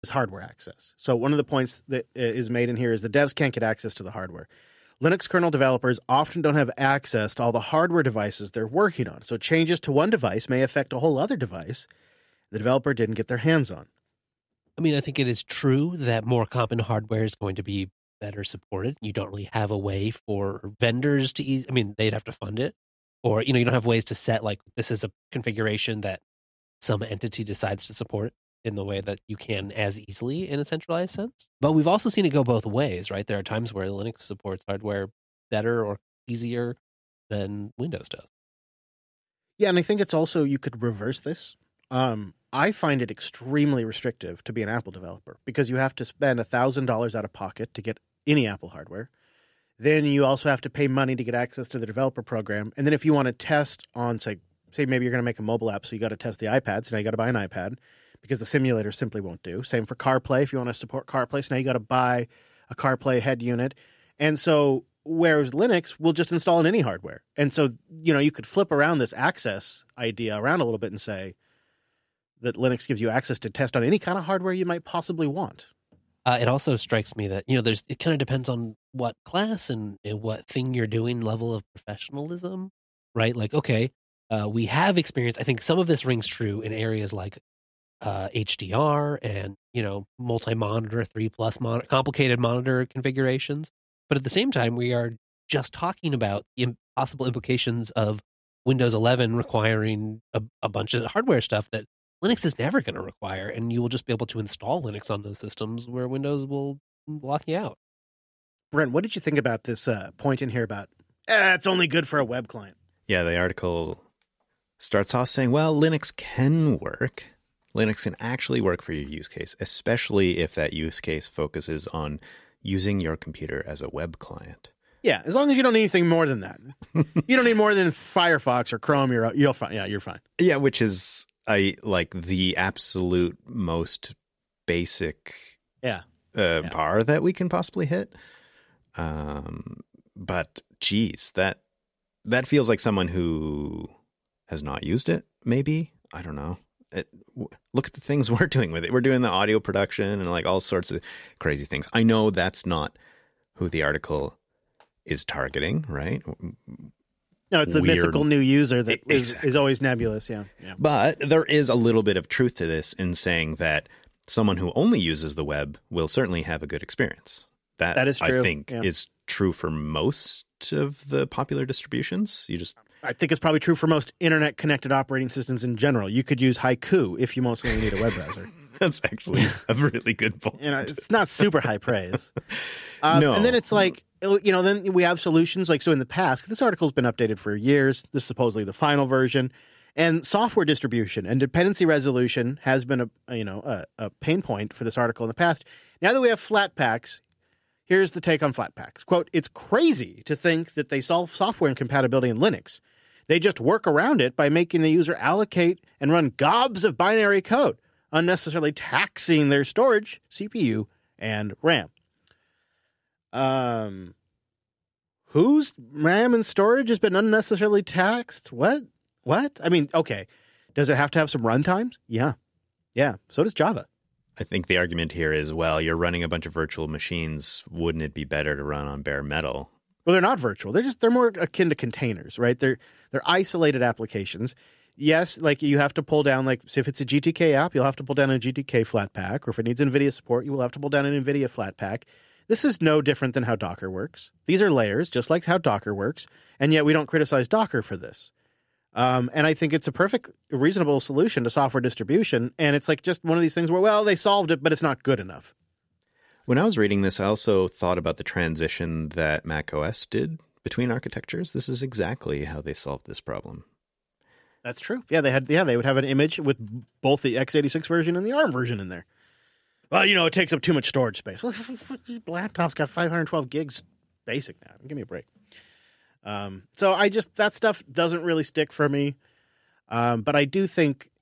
hardware access. So one of the points that is made in here is the devs can't get access to the hardware. Linux kernel developers often don't have access to all the hardware devices they're working on. So changes to one device may affect a whole other device the developer didn't get their hands on. I mean, I think it is true that more common hardware is going to be better supported. You don't really have a way for vendors to they'd have to fund it. Or, you don't have ways to set, like, this is a configuration that some entity decides to support in the way that you can as easily in a centralized sense. But we've also seen it go both ways, right? There are times where Linux supports hardware better or easier than Windows does. Yeah, and I think it's also, you could reverse this. I find it extremely restrictive to be an Apple developer because you have to spend $1,000 out of pocket to get any Apple hardware. Then you also have to pay money to get access to the developer program. And then if you want to test on, say maybe you're going to make a mobile app, so you got to test the iPad, so now you got to buy an iPad because the simulator simply won't do. Same for CarPlay. If you want to support CarPlay, so now you got to buy a CarPlay head unit. And so whereas Linux will just install in any hardware. And so, you could flip around this access idea around a little bit and say that Linux gives you access to test on any kind of hardware you might possibly want. It also strikes me that, it kind of depends on what class and what thing you're doing, level of professionalism, right? Like, okay, we have experience. I think some of this rings true in areas like HDR and, multi-monitor, 3+ complicated monitor configurations. But at the same time, we are just talking about the possible implications of Windows 11 requiring a bunch of hardware stuff that Linux is never going to require, and you will just be able to install Linux on those systems where Windows will lock you out. Brent, what did you think about this point in here about, it's only good for a web client? Yeah, the article starts off saying, well, Linux can work. Linux can actually work for your use case, especially if that use case focuses on using your computer as a web client. Yeah, as long as you don't need anything more than that. You don't need more than Firefox or Chrome, you're fine. Yeah, you're fine. Yeah, which is the absolute most basic bar that we can possibly hit. But geez, that feels like someone who has not used it, maybe. I don't know. Look at the things we're doing with it. We're doing the audio production and like all sorts of crazy things. I know that's not who the article is targeting, right? No, it's the mythical new user that is always nebulous, yeah. But there is a little bit of truth to this in saying that someone who only uses the web will certainly have a good experience. That is true. I think is true for most of the popular distributions. I think it's probably true for most internet-connected operating systems in general. You could use Haiku if you mostly need a web browser. That's actually a really good point. It's not super high praise. No. And then it's like, then we have solutions like, so in the past, this article's been updated for years. This is supposedly the final version. And software distribution and dependency resolution has been a pain point for this article in the past. Now that we have Flatpaks, here's the take on Flatpaks. Quote, it's crazy to think that they solve software incompatibility in Linux. They just work around it by making the user allocate and run gobs of binary code, unnecessarily taxing their storage, CPU, and RAM. Whose RAM and storage has been unnecessarily taxed? What? I mean, okay. Does it have to have some runtimes? Yeah. So does Java. I think the argument here is, well, you're running a bunch of virtual machines. Wouldn't it be better to run on bare metal? Well, they're not virtual. They're more akin to containers, right? They're isolated applications. Yes, like you have to pull down, like so if it's a GTK app, you'll have to pull down a GTK Flatpak, or if it needs NVIDIA support, you will have to pull down an NVIDIA Flatpak. This is no different than how Docker works. These are layers, just like how Docker works, and yet we don't criticize Docker for this. And I think it's a perfect, reasonable solution to software distribution, and it's like just one of these things where, well, they solved it, but it's not good enough. When I was reading this, I also thought about the transition that macOS did between architectures. This is exactly how they solved this problem. That's true. Yeah, they would have an image with both the x86 version and the ARM version in there. Well, it takes up too much storage space. Well, laptop's got 512 gigs basic now. Give me a break. So that stuff doesn't really stick for me. But I do think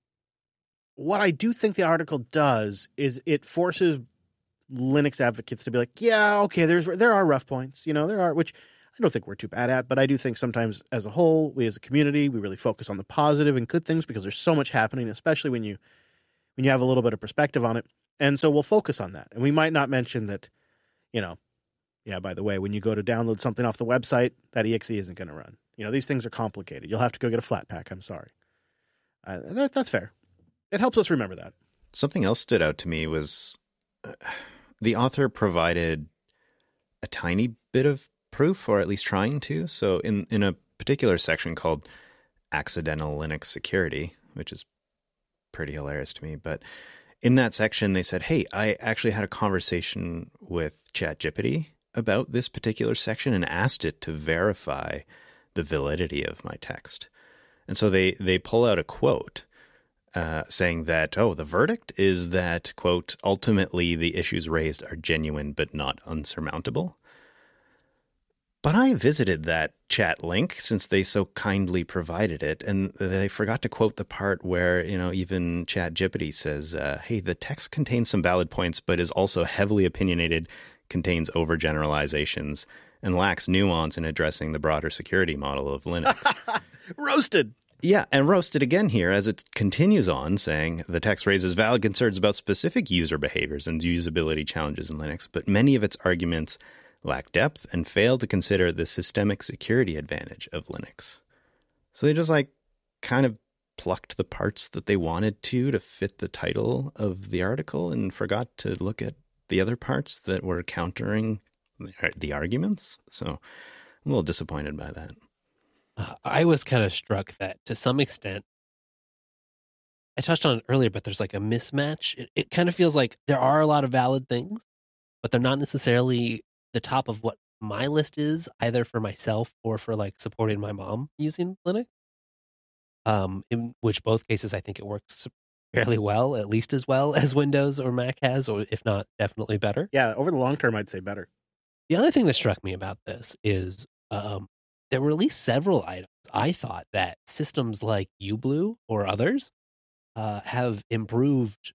the article does is it forces Linux advocates to be like, yeah, okay, there are rough points, which I don't think we're too bad at, but I do think sometimes as a whole, we as a community, we really focus on the positive and good things because there's so much happening, especially when you have a little bit of perspective on it. And so we'll focus on that. And we might not mention that, you know, yeah, by the way, when you go to download something off the website, that exe isn't going to run. You know, these things are complicated. You'll have to go get a Flatpak. I'm sorry. That's fair. It helps us remember that. Something else stood out to me was the author provided a tiny bit of proof, or at least trying to. So in a particular section called Accidental Linux Security, which is pretty hilarious to me, but in that section they said, hey, I actually had a conversation with ChatGPT about this particular section and asked it to verify the validity of my text. And so they pull out a quote saying that, oh, the verdict is that, quote, ultimately the issues raised are genuine but not unsurmountable. But I visited that chat link since they so kindly provided it, and they forgot to quote the part where, you know, even ChatGPT says, hey, the text contains some valid points, but is also heavily opinionated, contains overgeneralizations, and lacks nuance in addressing the broader security model of Linux. Roasted. Yeah, and roasted again here as it continues on, saying the text raises valid concerns about specific user behaviors and usability challenges in Linux, but many of its arguments lack depth and fail to consider the systemic security advantage of Linux. So they just kind of plucked the parts that they wanted to fit the title of the article and forgot to look at the other parts that were countering the arguments. So I'm a little disappointed by that. I was kind of struck that to some extent, I touched on it earlier, but there's like a mismatch. It kind of feels like there are a lot of valid things, but they're not necessarily the top of what my list is, either for myself or for like supporting my mom using Linux. In which both cases, I think it works fairly well, at least as well as Windows or Mac has, or if not, definitely better. Yeah, over the long term, I'd say better. The other thing that struck me about this is there were at least several items I thought that systems like UBlue or others have improved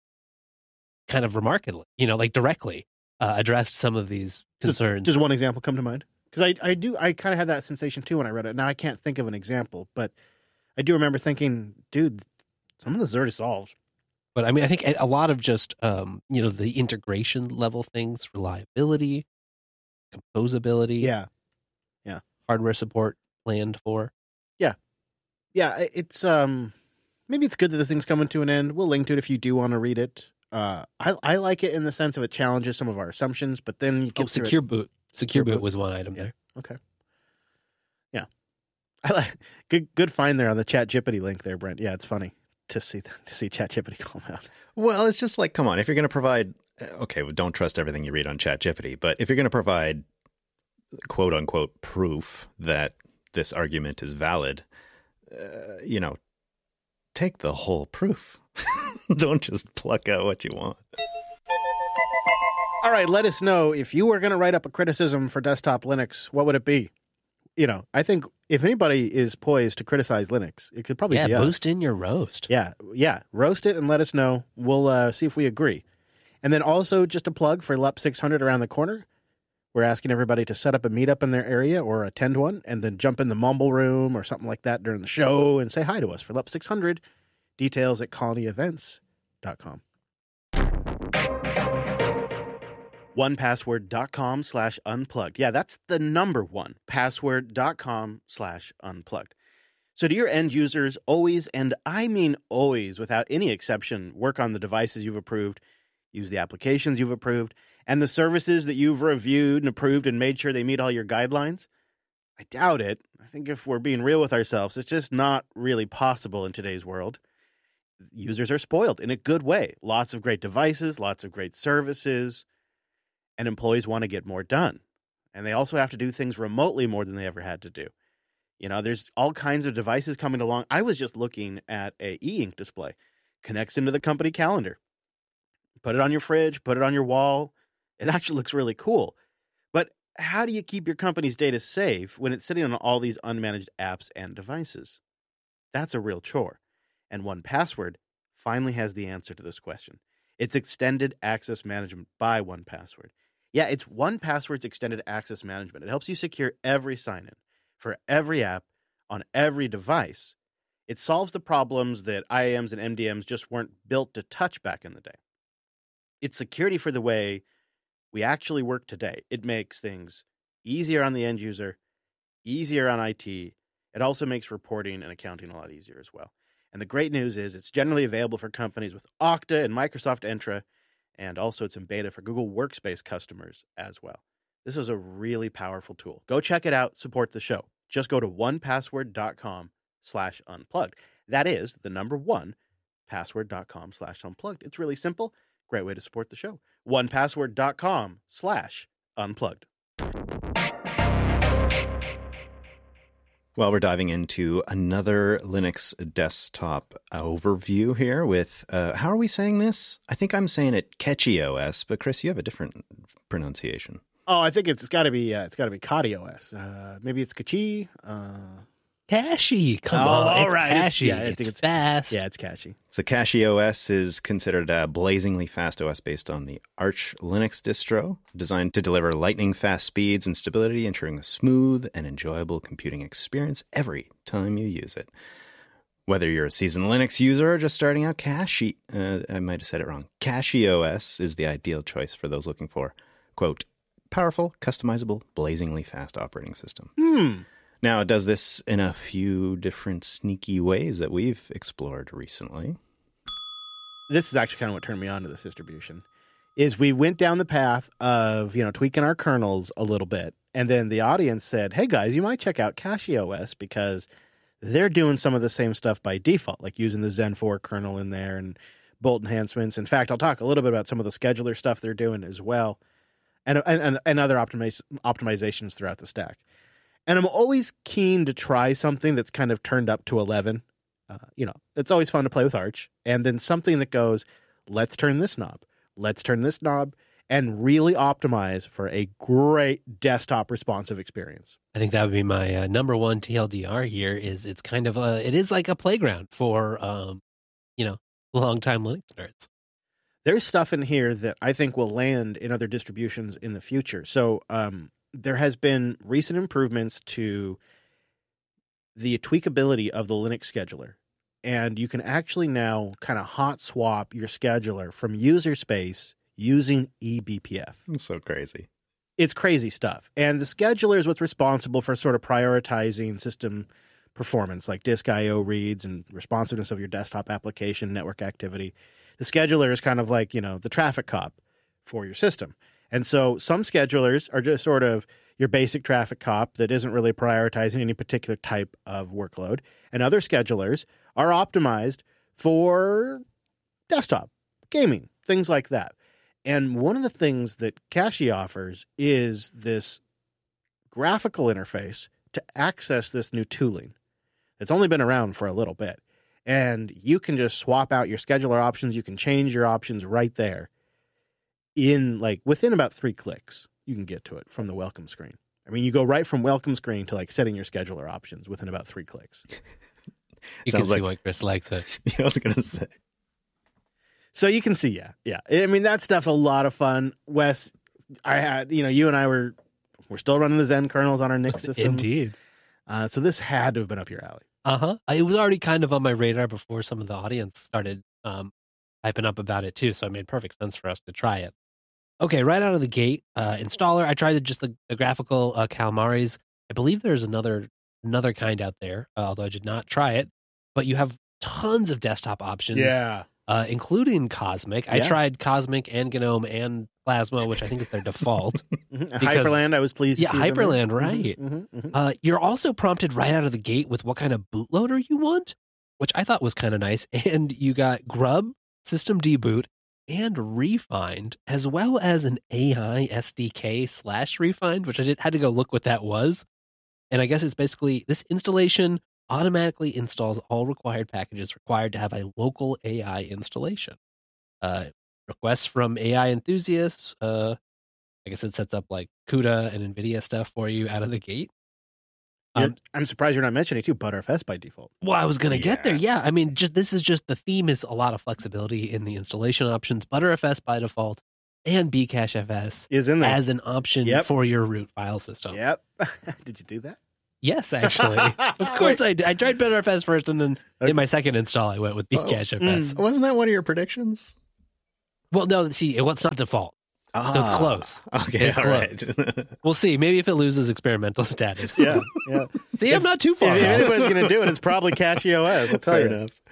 kind of remarkably, you know, like directly addressed some of these concerns. Does one example come to mind? Because I kind of had that sensation too when I read it. Now I can't think of an example, but I do remember thinking, dude, some of this is already solved. But I mean, I think a lot of just, you know, the integration level things, reliability, composability. Yeah. Hardware support planned for. Yeah. It's, maybe it's good that the thing's coming to an end. We'll link to it if you do want to read it. I like it in the sense of it challenges some of our assumptions, but then you get Secure Boot. Secure Boot was one item there. Okay. Yeah. I like good find there on the ChatGPT link there, Brent. Yeah, it's funny to see ChatGPT come out. Well, it's just like, come on, if you're going to provide, okay, well, don't trust everything you read on ChatGPT, but if you're going to provide quote unquote proof that this argument is valid, you know, take the whole proof. Don't just pluck out what you want. All right, let us know if you were going to write up a criticism for desktop Linux, what would it be? You know, I think if anybody is poised to criticize Linux, it could probably be us. Boost in your roast. Yeah, roast it and let us know. We'll see if we agree. And then also just a plug for LUP 600 around the corner. We're asking everybody to set up a meetup in their area or attend one and then jump in the Mumble room or something like that during the show and say hi to us for LUP 600. Details at colonyevents.com. 1password.com/unplugged. Yeah, that's the number one. Password.com/unplugged. So do your end users always, and I mean always, without any exception, work on the devices you've approved, use the applications you've approved, and the services that you've reviewed and approved and made sure they meet all your guidelines? I doubt it. I think if we're being real with ourselves, it's just not really possible in today's world. Users are spoiled in a good way. Lots of great devices, lots of great services, and employees want to get more done. And they also have to do things remotely more than they ever had to do. You know, there's all kinds of devices coming along. I was just looking at a e-ink display. Connects into the company calendar. Put it on your fridge, put it on your wall. It actually looks really cool. But how do you keep your company's data safe when it's sitting on all these unmanaged apps and devices? That's a real chore. And 1Password finally has the answer to this question. It's Extended Access Management by 1Password. Yeah, it's 1Password's Extended Access Management. It helps you secure every sign-in for every app on every device. It solves the problems that IAMs and MDMs just weren't built to touch back in the day. It's security for the way we actually work today. It makes things easier on the end user, easier on IT. It also makes reporting and accounting a lot easier as well. And the great news is it's generally available for companies with Okta and Microsoft Entra, and also it's in beta for Google Workspace customers as well. This is a really powerful tool. Go check it out. Support the show. Just go to onepassword.com/unplugged. That is the number 1, password.com/unplugged. It's really simple. Great way to support the show. onepassword.com/unplugged. Well, we're diving into another Linux desktop overview here with, how are we saying this? I think I'm saying it CatchyOS, but Chris, you have a different pronunciation. Oh, I think it's got to be KadiOS. Maybe it's Kachi. Cashy, come on, all it's right. cashy. Yeah, I think it's fast. Yeah, it's catchy. So CatchyOS is considered a blazingly fast OS based on the Arch Linux distro, designed to deliver lightning fast speeds and stability, ensuring a smooth and enjoyable computing experience every time you use it. Whether you're a seasoned Linux user or just starting out, I might have said it wrong. CatchyOS is the ideal choice for those looking for, quote, powerful, customizable, blazingly fast operating system. Now, it does this in a few different sneaky ways that we've explored recently. This is actually kind of what turned me on to this distribution. Is we went down the path of, tweaking our kernels a little bit. And then the audience said, hey guys, you might check out CatchyOS because they're doing some of the same stuff by default, like using the Zen 4 kernel in there and bolt enhancements. In fact, I'll talk a little bit about some of the scheduler stuff they're doing as well. And other optimizations throughout the stack. And I'm always keen to try something that's kind of turned up to 11. It's always fun to play with Arch. And then something that goes, let's turn this knob, and really optimize for a great desktop responsive experience. I think that would be my number one TLDR here. Is it's kind of it is like a playground for longtime Linux nerds. There's stuff in here that I think will land in other distributions in the future. So there has been recent improvements to the tweakability of the Linux scheduler. And you can actually now kind of hot swap your scheduler from user space using eBPF. It's so crazy. It's crazy stuff. And the scheduler is what's responsible for sort of prioritizing system performance, like disk I/O reads and responsiveness of your desktop application, network activity. The scheduler is kind of like, the traffic cop for your system. And so some schedulers are just sort of your basic traffic cop that isn't really prioritizing any particular type of workload. And other schedulers are optimized for desktop, gaming, things like that. And one of the things that Cashy offers is this graphical interface to access this new tooling. It's only been around for a little bit. And you can just swap out your scheduler options. You can change your options right there. Within about 3 clicks, you can get to it from the welcome screen. I mean, you go right from welcome screen to setting your scheduler options within about 3 clicks. You can see why Chris likes it. I was going to say. So you can see, yeah. I mean, that stuff's a lot of fun. Wes, I had, you and I we're still running the Zen kernels on our Nix systems. Indeed. So this had to have been up your alley. Uh-huh. It was already kind of on my radar before some of the audience started hyping up about it too, so it made perfect sense for us to try it. Okay, right out of the gate, installer, I tried just the graphical Calamares. I believe there's another kind out there, although I did not try it. But you have tons of desktop options, including Cosmic. I tried Cosmic and GNOME and Plasma, which I think is their default. Hyperland, I was pleased to see. Yeah, Hyperland, right. You're also prompted right out of the gate with what kind of bootloader you want, which I thought was kind of nice. And you got Grub, System Deboot, and Refined, as well as an AI SDK /Refined, which I had to go look what that was. And I guess it's basically this installation automatically installs all required packages required to have a local AI installation. Requests from AI enthusiasts. I guess it sets up CUDA and NVIDIA stuff for you out of the gate. I'm surprised you're not mentioning too Btrfs by default. Well, I was going to get there. Yeah, I mean, this is just the theme is a lot of flexibility in the installation options. Btrfs by default and Bcachefs is in there as an option for your root file system. Yep. Did you do that? Yes, actually. Of course I did. I tried Btrfs first, and then in my second install, I went with Bcachefs. Wasn't that one of your predictions? Well, no, see, it's not default. So it's close. Okay, It's all close. right. We'll see. Maybe if it loses experimental status. Yeah. See, I'm not too far If off. anybody's going to do it, it's probably CachyOS. I'll tell Fair you. enough.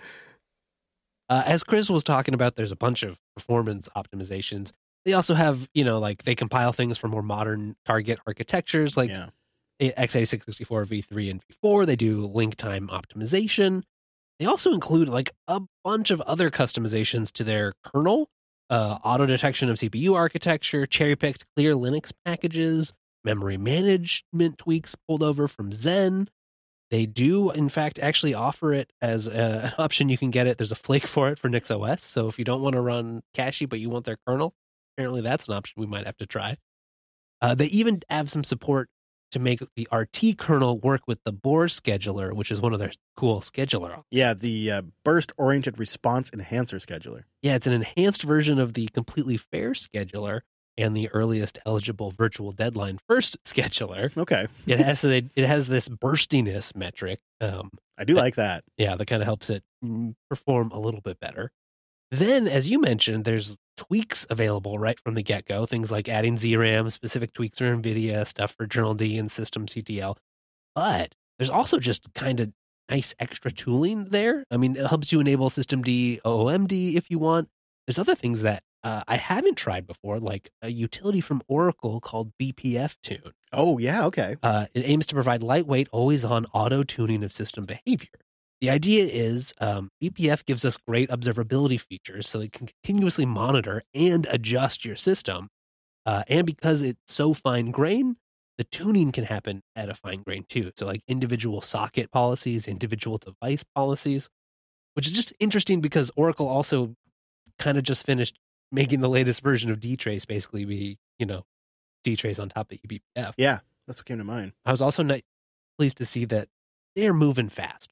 As Chris was talking about, there's a bunch of performance optimizations. They also have, like they compile things for more modern target architectures like Yeah. x86 64 v3 and v4. They do link time optimization. They also include like a bunch of other customizations to their kernel, auto detection of CPU architecture, cherry picked clear Linux packages, memory management tweaks pulled over from Zen. They do, in fact, actually offer it as an option. You can get it. There's a flake for it for NixOS. So if you don't want to run Cachy, but you want their kernel, apparently that's an option we might have to try. They even have some support to make the RT kernel work with the Bohr scheduler, which is one of their cool scheduler. Yeah, the burst-oriented response enhancer scheduler. Yeah, it's an enhanced version of the completely fair scheduler and the earliest eligible virtual deadline first scheduler. Okay. It has this burstiness metric. I do like that. Yeah, that kind of helps it perform a little bit better. Then, as you mentioned, there's tweaks available right from the get-go. Things like adding ZRAM, specific tweaks for NVIDIA, stuff for Journal D and System CTL. But there's also just kind of nice extra tooling there. I mean, it helps you enable System D, OOMD if you want. There's other things that I haven't tried before, like a utility from Oracle called BPF Tune. Oh, yeah, okay. It aims to provide lightweight, always-on auto-tuning of system behavior. The idea is BPF gives us great observability features so it can continuously monitor and adjust your system. And because it's so fine-grained, the tuning can happen at a fine grain too. So like individual socket policies, individual device policies, which is just interesting because Oracle also kind of just finished making the latest version of dtrace basically be, dtrace on top of eBPF. Yeah, that's what came to mind. I was also pleased to see that they're moving fast.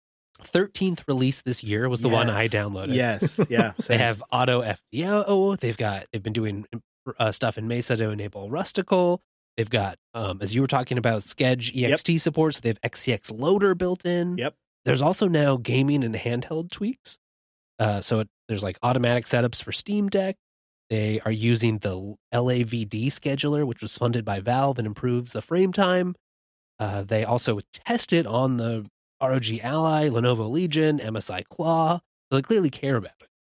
13th release this year was the one I downloaded. Yes, yeah. They have auto FDO. They've been doing stuff in Mesa to enable Rustical. They've got, as you were talking about, Sketch EXT support. So they have XCX Loader built in. Yep. There's also now gaming and handheld tweaks. There's like automatic setups for Steam Deck. They are using the LAVD scheduler, which was funded by Valve and improves the frame time. They also tested on the ROG Ally, Lenovo Legion, MSI Claw. So they clearly care about it.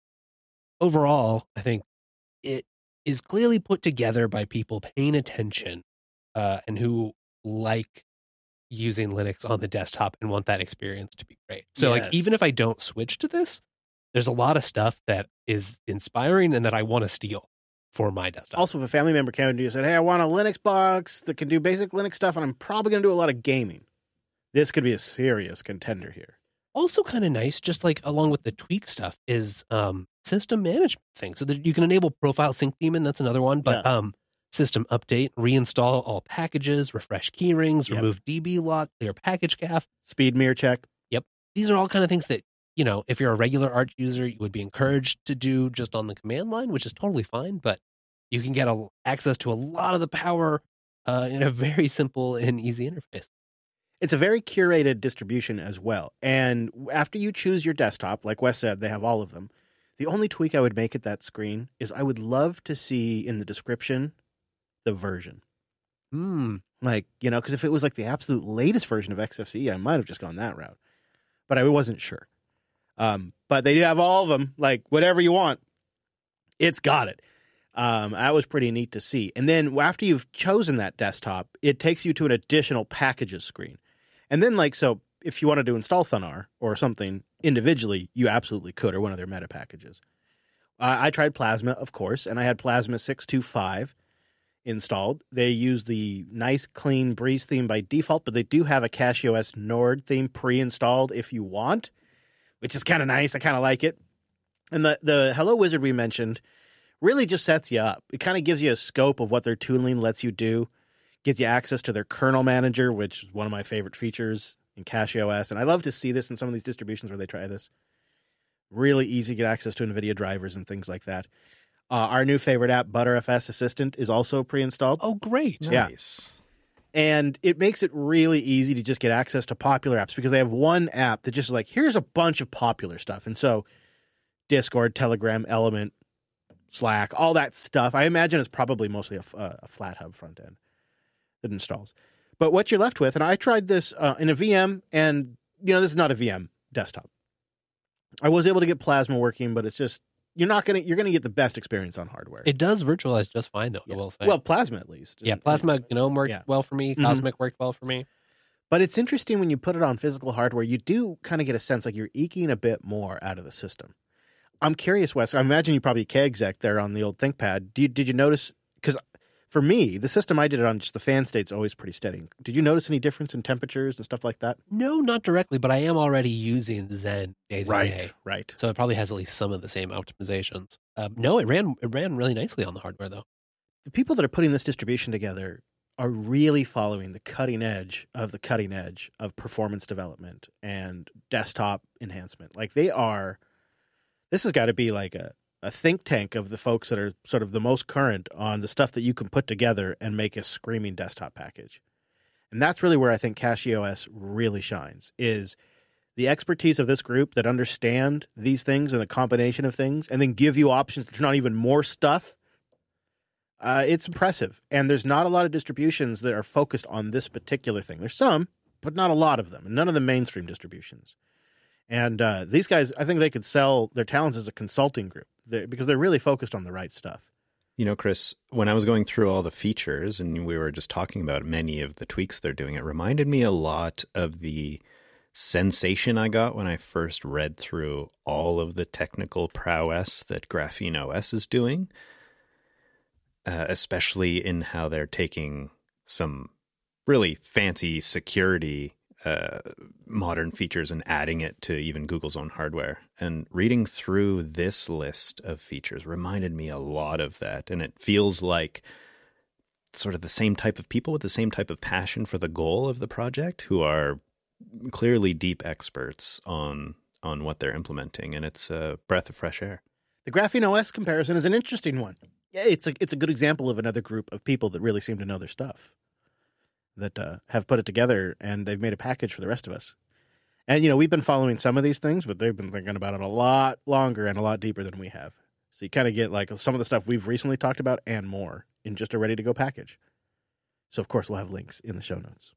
Overall, I think it is clearly put together by people paying attention and who like using Linux on the desktop and want that experience to be great. So like even if I don't switch to this, there's a lot of stuff that is inspiring and that I want to steal for my desktop. Also, if a family member came to you and said, hey, I want a Linux box that can do basic Linux stuff, and I'm probably going to do a lot of gaming, this could be a serious contender here. Also kind of nice, just like along with the tweak stuff, is system management things. So that you can enable profile sync daemon, that's another one, but system update, reinstall all packages, refresh keyrings, remove DB lock, clear package cache. Speed mirror check. Yep. These are all kind of things that, if you're a regular Arch user, you would be encouraged to do just on the command line, which is totally fine, but you can get access to a lot of the power in a very simple and easy interface. It's a very curated distribution as well. And after you choose your desktop, like Wes said, they have all of them. The only tweak I would make at that screen is I would love to see in the description the version. Like, because if it was like the absolute latest version of XFCE, I might have just gone that route. But I wasn't sure. But they do have all of them, like whatever you want. It's got it. That was pretty neat to see. And then after you've chosen that desktop, it takes you to an additional packages screen. And then so if you wanted to install Thunar or something individually, you absolutely could, or one of their meta packages. I tried Plasma, of course, and I had Plasma 625 installed. They use the nice, clean Breeze theme by default, but they do have a CachyOS Nord theme pre-installed if you want, which is kind of nice. I kind of like it. And the Hello Wizard we mentioned really just sets you up. It kind of gives you a scope of what their tooling lets you do, gets you access to their kernel manager, which is one of my favorite features in CachyOS. And I love to see this in some of these distributions where they try this. Really easy to get access to NVIDIA drivers and things like that. Our new favorite app, ButterFS Assistant, is also pre-installed. Oh, great. Nice. Yeah. And it makes it really easy to just get access to popular apps because they have one app that just is like, here's a bunch of popular stuff. And so Discord, Telegram, Element, Slack, all that stuff. I imagine it's probably mostly a flat hub front end that installs. But what you're left with, and I tried this in a VM, and this is not a VM desktop. I was able to get Plasma working, but it's just you're gonna get the best experience on hardware. It does virtualize just fine, though. I will say. Well, Plasma at least. Yeah, Plasma GNOME worked well for me. Cosmic worked well for me. But it's interesting when you put it on physical hardware, you do kind of get a sense like you're eking a bit more out of the system. I'm curious, Wes. I imagine you probably KExec there on the old ThinkPad. Did you notice? Because for me, the system I did it on, just the fan state's always pretty steady. Did you notice any difference in temperatures and stuff like that? No, not directly, but I am already using Zen day to day. Right. So it probably has at least some of the same optimizations. No, it ran really nicely on the hardware, though. The people that are putting this distribution together are really following the cutting edge of performance development and desktop enhancement. Like this has got to be like a think tank of the folks that are sort of the most current on the stuff that you can put together and make a screaming desktop package. And that's really where I think CachyOS really shines, is the expertise of this group that understand these things and the combination of things and then give you options to turn on even more stuff. It's impressive. And there's not a lot of distributions that are focused on this particular thing. There's some, but not a lot of them, and none of the mainstream distributions. And these guys, I think they could sell their talents as a consulting group because they're really focused on the right stuff. Chris, when I was going through all the features and we were just talking about many of the tweaks they're doing, it reminded me a lot of the sensation I got when I first read through all of the technical prowess that Graphene OS is doing, especially in how they're taking some really fancy security modern features and adding it to even Google's own hardware. And reading through this list of features reminded me a lot of that. And it feels like sort of the same type of people with the same type of passion for the goal of the project who are clearly deep experts on what they're implementing. And it's a breath of fresh air. The Graphene OS comparison is an interesting one. Yeah, it's a good example of another group of people that really seem to know their stuff, that have put it together, and they've made a package for the rest of us. And, we've been following some of these things, but they've been thinking about it a lot longer and a lot deeper than we have. So you kind of get like some of the stuff we've recently talked about and more in just a ready-to-go package. So, of course, we'll have links in the show notes.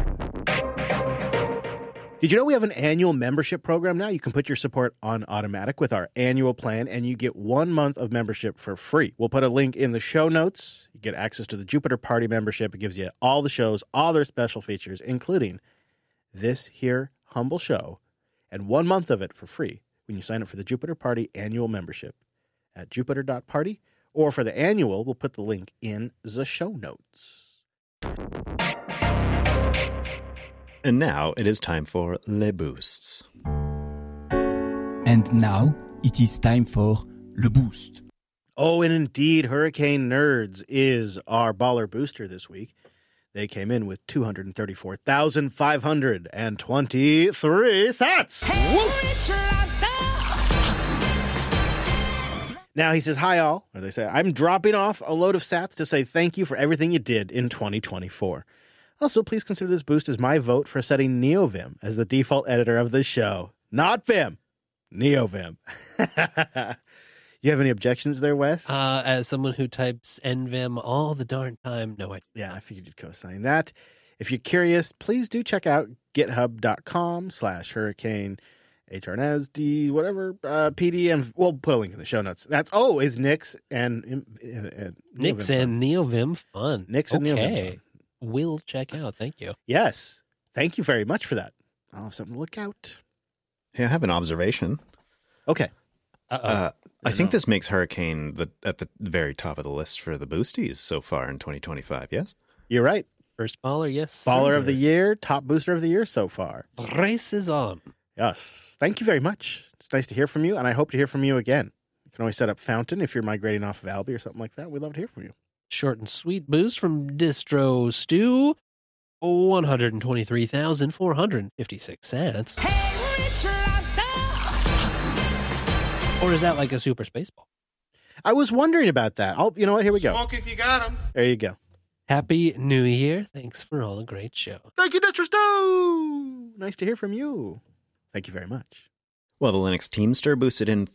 Did you know we have an annual membership program now? You can put your support on automatic with our annual plan, and you get 1 month of membership for free. We'll put a link in the show notes. You get access to the Jupiter Party membership. It gives you all the shows, all their special features, including this here humble show, and 1 month of it for free when you sign up for the Jupiter Party annual membership at jupiter.party. Or for the annual, we'll put the link in the show notes. And now it is time for Les Boosts. And now it is time for Le Boost. Oh, and indeed, Hurricane Nerds is our baller booster this week. They came in with 234,523 sats. Now he says, hi all, or they say, I'm dropping off a load of sats to say thank you for everything you did in 2024. Also, please consider this boost as my vote for setting NeoVim as the default editor of the show. Not Vim, NeoVim. You have any objections there, Wes? As someone who types NVim all the darn time, no, I Yeah, I figured you'd co-sign that. If you're curious, please do check out github.com/hurricane, HRNASD, whatever, PDM. We'll put a link in the show notes. Is Nix and Nix and NeoVim fun. Nix and NeoVim fun. Will check out. Thank you. Yes. Thank you very much for that. I'll have something to look out. Hey, I have an observation. Okay. I think this makes Hurricane at the very top of the list for the boosties so far in 2025, yes? You're right. First baller, yes. Baller of the year, top booster of the year so far. Race is on. Yes. Thank you very much. It's nice to hear from you, and I hope to hear from you again. You can always set up Fountain if you're migrating off of Alby or something like that. We'd love to hear from you. Short and sweet boost from Distro Stew, 123,456 cents. Hey, Rich Lobster! Or is that like a super space ball? I was wondering about that. You know what? Here we go. Smoke if you got 'em. There you go. Happy New Year. Thanks for all the great show. Thank you, Distro Stew. Nice to hear from you. Thank you very much. Well, the Linux Teamster boosted in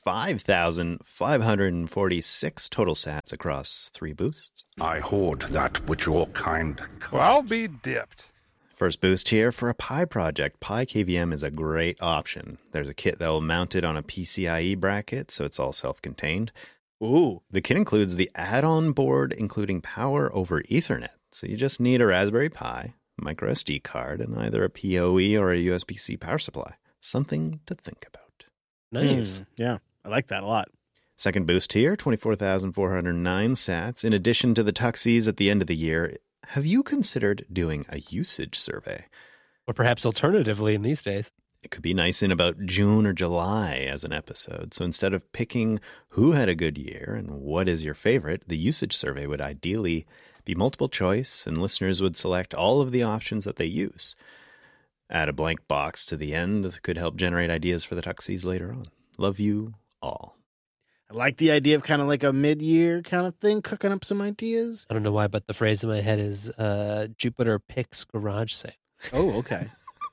45,546 total sats across 3 boosts. I hoard that which your kind Well, be dipped. First boost here for a Pi project. Pi KVM is a great option. There's a kit that will mount it on a PCIe bracket, so it's all self-contained. Ooh. The kit includes the add-on board, including power over Ethernet. So you just need a Raspberry Pi, micro SD card, and either a PoE or a USB-C power supply. Something to think about. Nice. Yeah, I like that a lot. Second boost here, 24,409 sats. In addition to the tuxies at the end of the year, have you considered doing a usage survey? Or perhaps alternatively in these days. It could be nice in about June or July as an episode. So instead of picking who had a good year and what is your favorite, the usage survey would ideally be multiple choice, and listeners would select all of the options that they use. Add a blank box to the end that could help generate ideas for the tuxies later on. Love you all. I like the idea of kind of like a mid-year kind of thing, cooking up some ideas. I don't know why, but the phrase in my head is Jupiter picks garage sale. Oh, okay.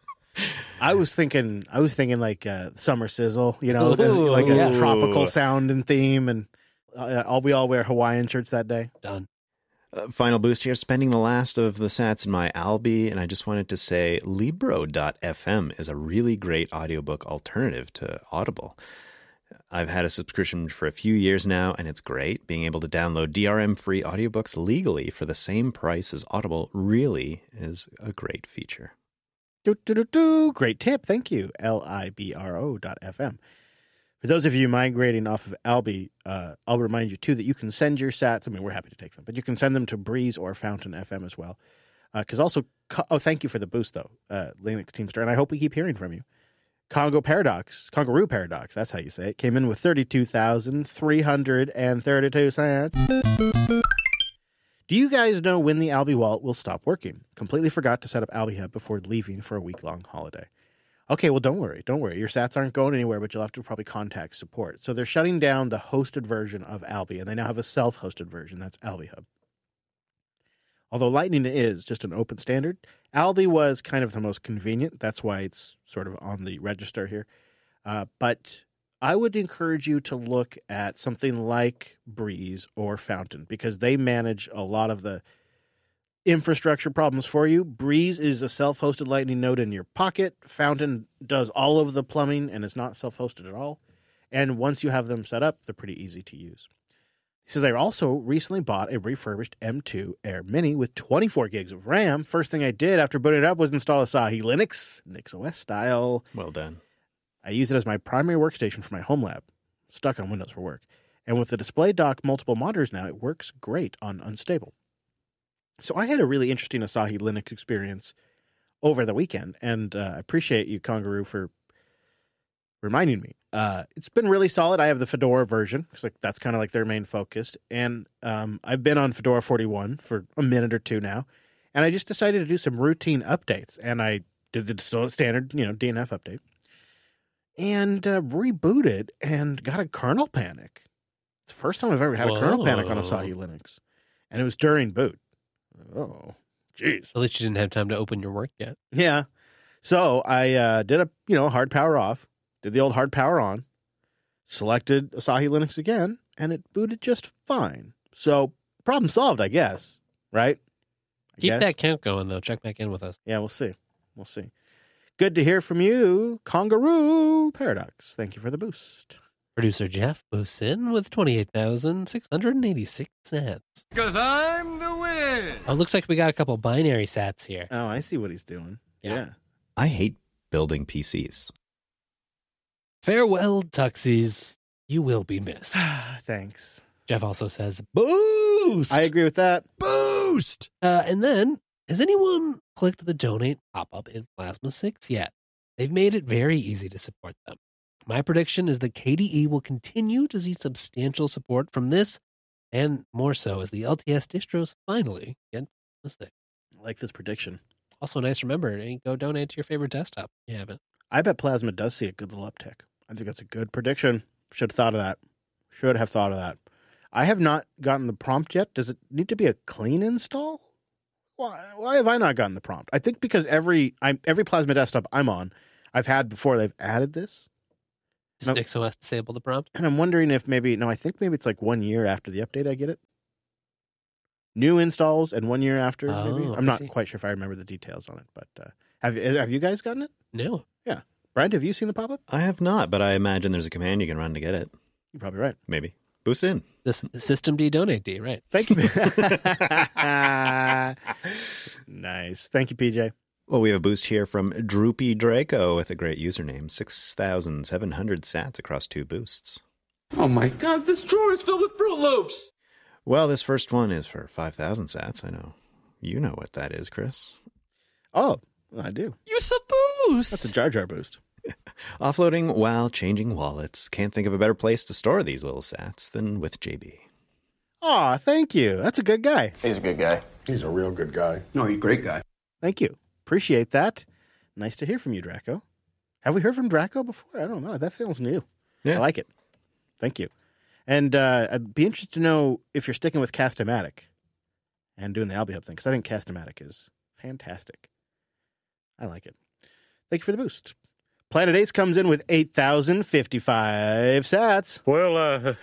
I was thinking like summer sizzle, you know, Ooh, like a yeah. tropical sound and theme, and we all wear Hawaiian shirts that day. Done. Final boost here, spending the last of the sats in my Albi, and I just wanted to say Libro.fm is a really great audiobook alternative to Audible. I've had a subscription for a few years now, and it's great. Being able to download DRM-free audiobooks legally for the same price as Audible really is a great feature. Great tip. Thank you. Libro.fm. For those of you migrating off of Albi, I'll remind you, too, that you can send your sats. I mean, we're happy to take them, but you can send them to Breeze or Fountain FM as well. Because also, thank you for the boost, though, Linux Teamster, and I hope we keep hearing from you. Kangaroo Paradox, that's how you say it, came in with 32,332 sats. Do you guys know when the Albi wallet will stop working? Completely forgot to set up Albi Hub before leaving for a week-long holiday. Okay, well, don't worry. Your sats aren't going anywhere, but you'll have to probably contact support. So they're shutting down the hosted version of Albi, and they now have a self-hosted version. That's Albi Hub. Although Lightning is just an open standard, Albi was kind of the most convenient. That's why it's sort of on the register here. But I would encourage you to look at something like Breeze or Fountain, because they manage a lot of the infrastructure problems for you. Breeze is a self-hosted Lightning node in your pocket. Fountain does all of the plumbing and is not self-hosted at all. And once you have them set up, they're pretty easy to use. He says, I also recently bought a refurbished M2 Air Mini with 24 gigs of RAM. First thing I did after booting it up was install Asahi Linux, NixOS style. Well done. I use it as my primary workstation for my home lab. Stuck on Windows for work. And with the display dock multiple monitors now, it works great on Unstable. So I had a really interesting Asahi Linux experience over the weekend, and I appreciate you, Kangaroo, for reminding me. It's been really solid. I have the Fedora version, because that's kind of like their main focus, and I've been on Fedora 41 for a minute or two now, and I just decided to do some routine updates, and I did the standard, DNF update, and rebooted and got a kernel panic. It's the first time I've ever had a kernel panic on Asahi Linux, and it was during boot. Oh, jeez. At least you didn't have time to open your work yet. Yeah. So I did a hard power off, did the old hard power on, selected Asahi Linux again, and it booted just fine. So problem solved, I guess. Right? Keep that count going, though. Check back in with us. Yeah, we'll see. Good to hear from you, Kangaroo Paradox. Thank you for the boost. Producer Jeff boosts in with 28,686 sats. Because I'm the win. Oh, looks like we got a couple binary sats here. Oh, I see what he's doing. Yeah. I hate building PCs. Farewell, Tuxies. You will be missed. Thanks. Jeff also says, boost! I agree with that. Boost! And then, has anyone clicked the donate pop-up in Plasma 6 yet? They've made it very easy to support them. My prediction is that KDE will continue to see substantial support from this, and more so as the LTS distros finally get this thing. I like this prediction. Also, nice to remember, go donate to your favorite desktop. You haven't. I bet Plasma does see a good little uptick. I think that's a good prediction. Should have thought of that. I have not gotten the prompt yet. Does it need to be a clean install? Why have I not gotten the prompt? I think because every Plasma desktop I'm on, I've had before they've added this. Does Nope. NixOS disable the prompt? And I'm wondering if I think maybe it's like 1 year after the update I get it. New installs and 1 year after, maybe. Oh, I'm I not see. quite sure if I remember the details on it, but have you guys gotten it? No. Brent, have you seen the pop-up? I have not, but I imagine there's a command you can run to get it. You're probably right. Maybe. Boost in. This System D Donate D, right? Thank you. Nice. Thank you, PJ. Well, we have a boost here from Droopy Draco with a great username. 6,700 sats across 2 boosts. Oh my god, this drawer is filled with Fruit Loops! Well, this first one is for 5,000 sats. I know. You know what that is, Chris. Oh, I do. Use a boost. That's a Jar Jar boost. Offloading while changing wallets. Can't think of a better place to store these little sats than with JB. Aw, thank you. That's a good guy. He's a good guy. He's a real good guy. No, you're a great guy. Thank you. Appreciate that. Nice to hear from you, Draco. Have we heard from Draco before? I don't know. That feels new. Yeah. I like it. Thank you. And I'd be interested to know if you're sticking with Cast-O-Matic and doing the Albi Hub thing, because I think Cast-O-Matic is fantastic. I like it. Thank you for the boost. Planet Ace comes in with 8,055 sats. Well,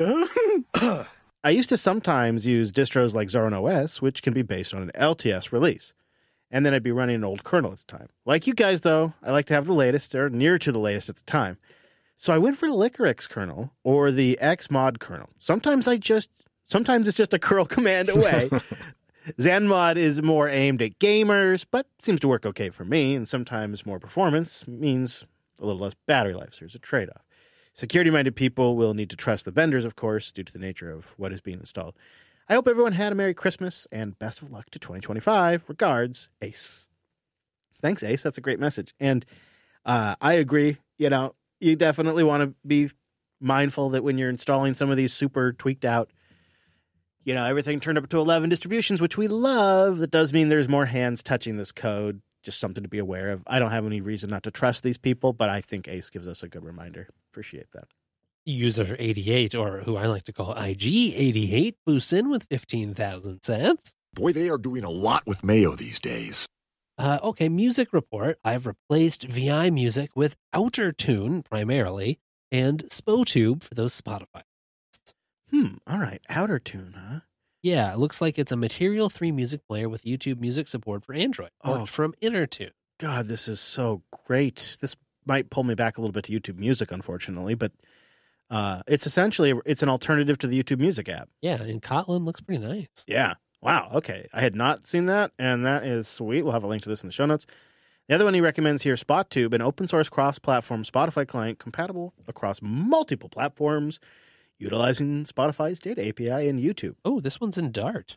I used to sometimes use distros like Zorin OS, which can be based on an LTS release. And then I'd be running an old kernel at the time. Like you guys, though, I like to have the latest or near to the latest at the time. So I went for the Liquorix kernel or the Xmod kernel. Sometimes it's just a curl command away. ZenMod is more aimed at gamers, but seems to work okay for me. And sometimes more performance means a little less battery life. So there's a trade-off. Security-minded people will need to trust the vendors, of course, due to the nature of what is being installed. I hope everyone had a Merry Christmas and best of luck to 2025. Regards, Ace. Thanks, Ace. That's a great message. And I agree. You definitely want to be mindful that when you're installing some of these super tweaked out, everything turned up to 11 distributions, which we love. That does mean there's more hands touching this code. Just something to be aware of. I don't have any reason not to trust these people, but I think Ace gives us a good reminder. Appreciate that. User 88, or who I like to call IG88, boosts in with 15,000 sats. Boy, they are doing a lot with Mayo these days. Okay, music report. I've replaced VI Music with OuterTune primarily, and SpoTube for those Spotify. All right. OuterTune, huh? Yeah, it looks like it's a Material 3 music player with YouTube Music support for Android. Oh. From InnerTune. God, this is so great. This might pull me back a little bit to YouTube Music, unfortunately, but it's an alternative to the YouTube Music app. Yeah, and Kotlin looks pretty nice. Yeah. Wow. Okay. I had not seen that, and that is sweet. We'll have a link to this in the show notes. The other one he recommends here, SpotTube, an open source cross-platform Spotify client compatible across multiple platforms, utilizing Spotify's data API and YouTube. Oh, this one's in Dart.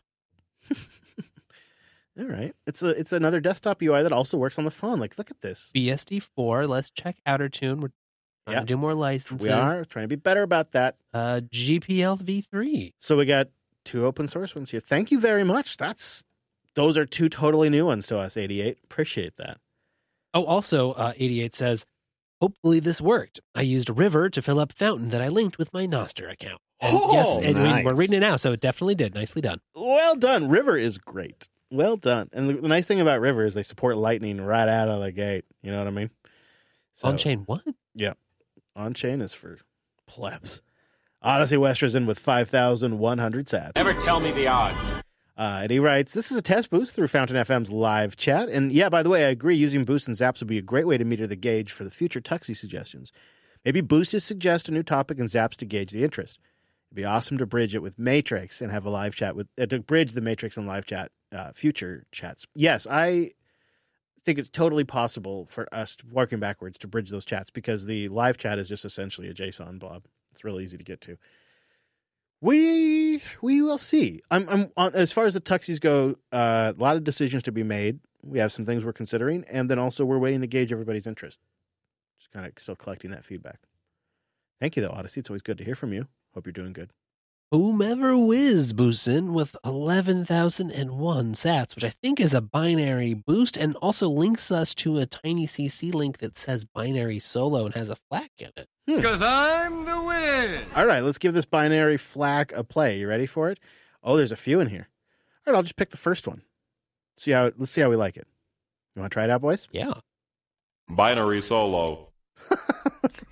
All right. It's another desktop UI that also works on the phone. Like, look at this. BSD4, let's check OuterTune. We're trying to do more licenses. We are trying to be better about that. GPL v3. So we got 2 open source ones here. Thank you very much. Those are 2 totally new ones to us, 88. Appreciate that. Oh, also, 88 says, hopefully this worked. I used River to fill up Fountain that I linked with my Nostr account. And yes, and nice. we're reading it now, so it definitely did. Nicely done. Well done. River is great. Well done. And the nice thing about River is they support Lightning right out of the gate. You know what I mean? So, On-chain what? Yeah. On-chain is for plebs. Odyssey Wester's in with 5,100 sats. Never tell me the odds. And he writes, this is a test boost through Fountain FM's live chat. And yeah, by the way, I agree using Boost and Zaps would be a great way to meter the gauge for the future Tuxie suggestions. Maybe Boost to suggest a new topic and Zaps to gauge the interest. It'd be awesome to bridge it with Matrix and have a live chat to bridge the Matrix and live chat future chats. Yes, I think it's totally possible for us working backwards to bridge those chats because the live chat is just essentially a JSON blob. It's really easy to get to. We will see. I'm as far as the Tuxies go, a lot of decisions to be made. We have some things we're considering, and then also we're waiting to gauge everybody's interest. Just kind of still collecting that feedback. Thank you, though, Odyssey. It's always good to hear from you. Hope you're doing good. Whomever Whiz boosts in with 11,001 sats, which I think is a binary boost, and also links us to a tiny CC link that says binary solo and has a flag in it. Because I'm the Wiz. All right, let's give this binary flag a play. You ready for it? Oh, there's a few in here. All right, I'll just pick the first one. Let's see how we like it. You want to try it out, boys? Yeah. Binary solo.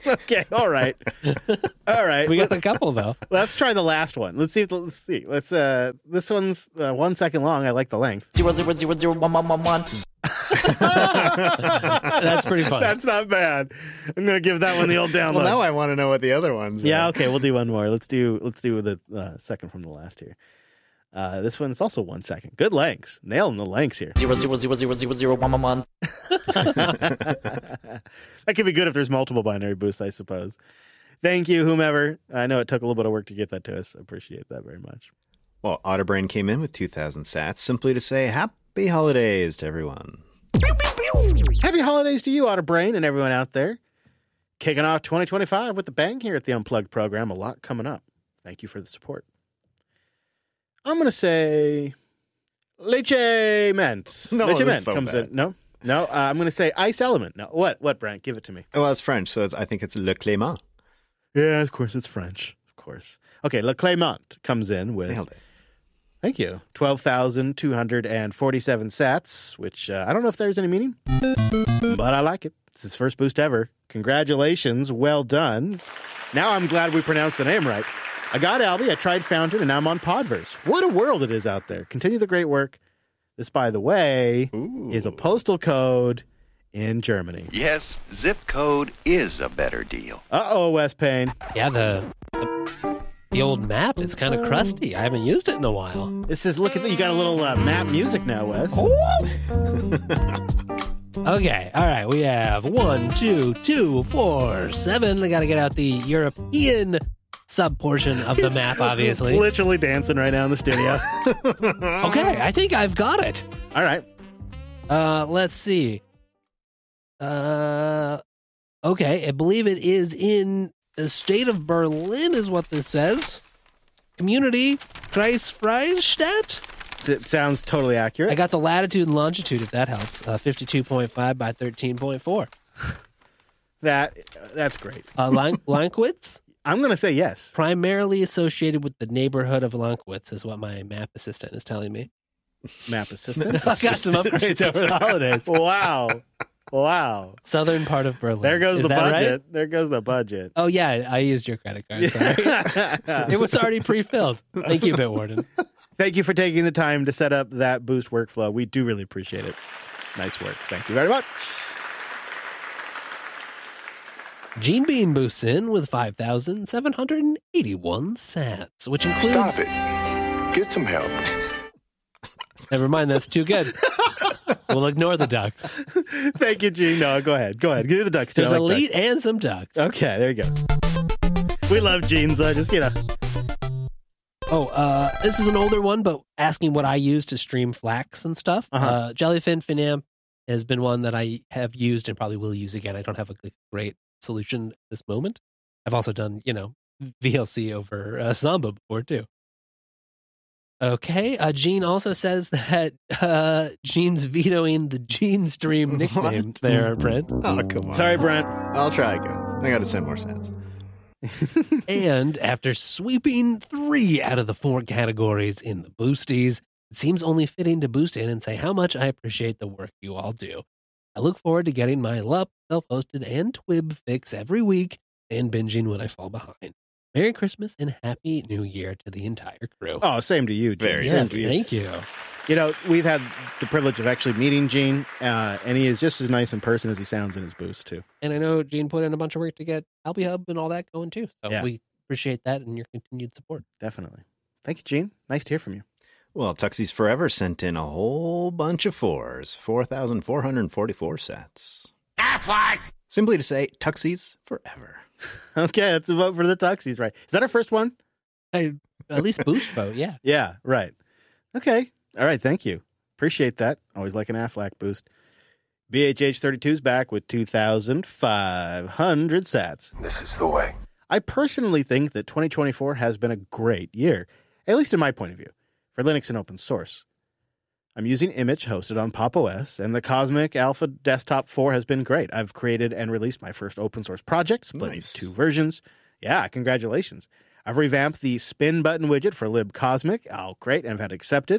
Okay, all right. All right. We got a couple though. Let's try the last one. Let's see. This one's 1 second long. I like the length. 0001111. That's pretty fun. That's not bad. I'm gonna give that one the old download. Well, now I want to know what the other ones are. Yeah, okay, we'll do one more. Let's do the second from the last here. This one's also 1 second. Good lengths. Nailing the lengths here. 0000011. That could be good if there's multiple binary boosts, I suppose. Thank you, whomever. I know it took a little bit of work to get that to us. I appreciate that very much. Well, Otterbrain came in with 2,000 sats simply to say happy holidays to everyone. Happy holidays to you, Otterbrain, and everyone out there. Kicking off 2025 with the bang here at the Unplugged program. A lot coming up. Thank you for the support. I'm going to say Leche Ment. No, Leche that's Ment so comes bad. in. No? I'm going to say Ice Element. No, what, Brent? Give it to me. Well, it's French, so I think it's Le Clément. Yeah, of course, it's French. Of course. Okay, Le Clément comes in with... Nailed it. Thank you. 12,247 sats, which I don't know if there's any meaning, but I like it. It's his first boost ever. Congratulations. Well done. Now I'm glad we pronounced the name right. I got Albie, I tried Fountain, and now I'm on Podverse. What a world it is out there. Continue the great work. This, by the way, is a postal code in Germany. Yes, zip code is a better deal. Uh-oh, Wes Payne. Yeah, the old map, it's kind of crusty. I haven't used it in a while. This is, look at that. You got a little map music now, Wes. Okay, all right. We have 1, 2, 2, 4, 7. I got to get out the European sub portion of the map, obviously. Literally dancing right now in the studio. Okay, I think I've got it. All right. Let's see. Okay, I believe it is in the state of Berlin, is what this says. Community Kreis Freistadt. It sounds totally accurate. I got the latitude and longitude, if that helps. 52.5 by 13.4. That's great. Lankwitz, I'm going to say yes. primarily associated with the neighborhood of Lankwitz, is what my map assistant is telling me. Map assistant. I got some upgrades over the holidays. Wow. Southern part of Berlin. There goes Is the that budget. right? There goes the budget. Oh, yeah, I used your credit card. Sorry. It was already pre-filled. Thank you, Bitwarden. Thank you for taking the time to set up that boost workflow. We do really appreciate it. Nice work. Thank you very much. Gene Bean boosts in with 5,781 sats, which includes... Stop it. Get some help. Never mind, that's too good. We'll ignore the ducks. Thank you, Gene. No, go ahead. Give me the ducks. Too. There's I like elite and some ducks. ducks. Okay, there you go. We love Gene's. Oh, this is an older one, but asking what I use to stream Flax and stuff. Uh-huh. Jellyfin Finamp has been one that I have used and probably will use again. I don't have a great solution at this moment. I've also done, VLC over Samba before too. Okay, Gene also says that Gene's vetoing the Gene Stream nickname What? there, Brent. Oh, come on. Sorry, Brent. I'll try again. I got to send more sats. And after sweeping 3 out of the 4 categories in the boosties, it seems only fitting to boost in and say how much I appreciate the work you all do. I look forward to getting my LUP, self-hosted, and Twib fix every week and binging when I fall behind. Merry Christmas and Happy New Year to the entire crew. Oh, same to you, Gene. Very yes, Same to you. thank you. We've had the privilege of actually meeting Gene, and he is just as nice in person as he sounds in his boost, too. And I know Gene put in a bunch of work to get Albie Hub and all that going too. So Yeah. we appreciate that and your continued support. Definitely. Thank you, Gene. Nice to hear from you. Well, Tuxies Forever sent in a whole bunch of 4s, 4,444 sats. Simply to say, Tuxies Forever. Okay, that's a vote for the Tuxies, right? Is that our first one? At least boost vote, yeah. Yeah, right. Okay. All right, thank you. Appreciate that. Always like an Aflac boost. BHH32's back with 2,500 sats. This is the way. I personally think that 2024 has been a great year, at least in my point of view, for Linux and open source. I'm using Image hosted on Pop! OS, and the Cosmic Alpha Desktop 4 has been great. I've created and released my first open source project, split Nice. into 2 versions. Yeah, congratulations. I've revamped the spin button widget for libcosmic. Oh, great, and I've had it accepted.